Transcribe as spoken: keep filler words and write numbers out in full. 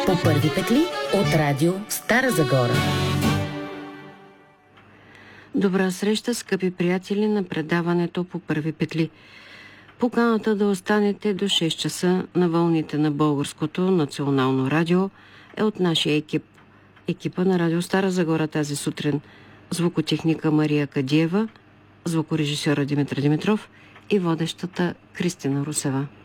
По първи петли от радио Стара Загора. Добра среща, скъпи приятели на предаването По първи петли. Поканата да останете до шест часа на вълните на Българското национално радио е от нашия екип. Екипа на радио Стара Загора тази сутрин. Звукотехника Мария Кадиева, звукорежисьора Димитър Димитров и водещата Кристина Русева.